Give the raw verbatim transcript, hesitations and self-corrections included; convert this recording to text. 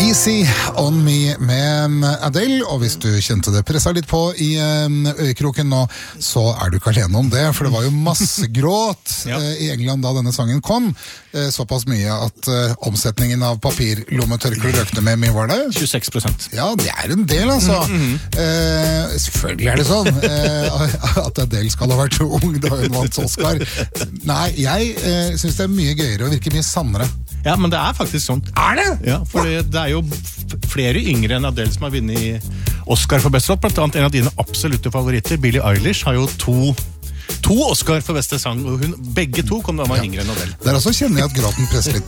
Easy on me med Adele, og hvis du kjente det presset litt på i øyekroken nå, så er du ikke alene om det, for det var jo masse gråt ja. i England da denne sangen kom, såpass mye at omsetningen av papirlommetørkler økte med, mye var det? tjueseks prosent. Ja, det er en del altså. Mm-hmm. eh, selvfølgelig er det sånn eh, at Adele skal ha vært ung da hun vant Oscar. Nei, jeg eh, synes det er mye gøyere og virker mye sannere. Ja, men det er faktisk sånn. Er det? Ja, for det, det er jo flere yngre enn Adele som har vunnet Oscar for beste låt, blant annet en av dine absolutte favoritter, Billie Eilish, har jo to, to Oscar for beste sang, og hun, begge to kom da hun var ja. yngre enn Adele. Der også kjenner jeg at gråten presser litt